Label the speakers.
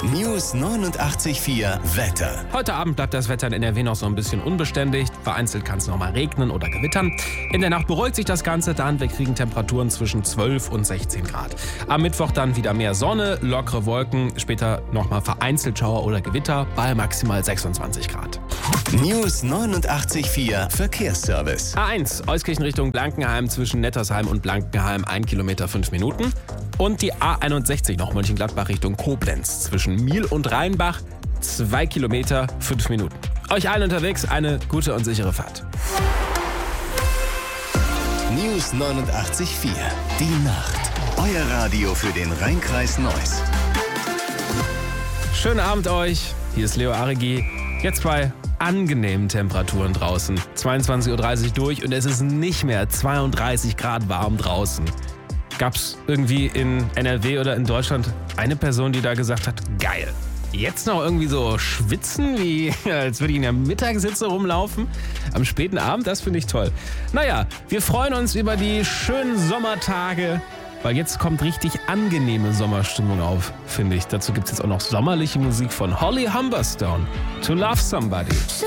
Speaker 1: News 89.4 Wetter.
Speaker 2: Heute Abend bleibt das Wetter in NRW noch so ein bisschen unbeständig. Vereinzelt kann es noch mal regnen oder gewittern. In der Nacht beruhigt sich das Ganze dann. Wir kriegen Temperaturen zwischen 12 und 16 Grad. Am Mittwoch dann wieder mehr Sonne, lockere Wolken. Später noch mal vereinzelt Schauer oder Gewitter bei maximal 26 Grad.
Speaker 1: News 89.4 Verkehrsservice.
Speaker 2: A1, Euskirchen Richtung Blankenheim zwischen Nettersheim und Blankenheim 1 Kilometer 5 Minuten. Und die A61 noch Mönchengladbach Richtung Koblenz zwischen Miel und Rheinbach 2 Kilometer 5 Minuten. Euch allen unterwegs eine gute und sichere Fahrt.
Speaker 1: News 89.4 Die Nacht. Euer Radio für den Rhein-Kreis Neuss.
Speaker 2: Schönen Abend euch. Hier ist Leo Arigi. Jetzt bei angenehmen Temperaturen draußen. 22.30 Uhr durch und es ist nicht mehr 32 Grad warm draußen. Gab es irgendwie in NRW oder in Deutschland eine Person, die da gesagt hat, geil. Jetzt noch irgendwie so schwitzen, wie als würde ich in der Mittagshitze rumlaufen. Am späten Abend, das finde ich toll. Naja, wir freuen uns über die schönen Sommertage, weil jetzt kommt richtig angenehme Sommerstimmung auf, finde ich. Dazu gibt es jetzt auch noch sommerliche Musik von Holly Humberstone. To Love Somebody.